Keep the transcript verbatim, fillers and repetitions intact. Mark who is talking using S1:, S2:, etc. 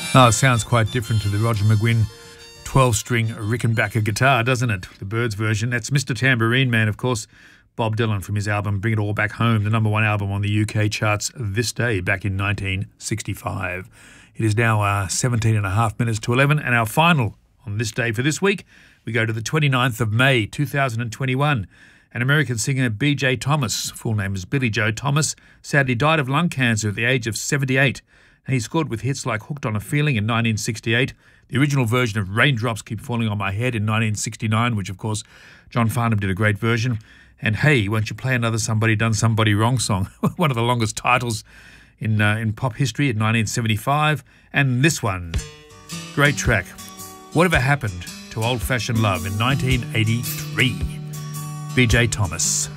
S1: Oh, it sounds quite different to the Roger McGuinn twelve-string Rickenbacker guitar, doesn't it? The Byrds version. That's Mister Tambourine Man, of course, Bob Dylan from his album Bring It All Back Home, the number one album on the U K charts this day, back in nineteen sixty-five. It is now uh, seventeen and a half minutes to eleven, and our final on this day for this week, we go to the twenty-ninth of May, two thousand twenty-one. An American singer, B J Thomas, full name is Billy Joe Thomas, sadly died of lung cancer at the age of seventy-eight. And he scored with hits like Hooked on a Feeling in nineteen sixty-eight, the original version of Raindrops Keep Falling on My Head in nineteen sixty-nine, which, of course, John Farnham did a great version, and Hey, Won't You Play Another Somebody Done Somebody Wrong song, one of the longest titles in, uh, in pop history in nineteen seventy-five, and this one, great track, Whatever Happened to Old Fashioned Love in nineteen eighty-three. B J Thomas.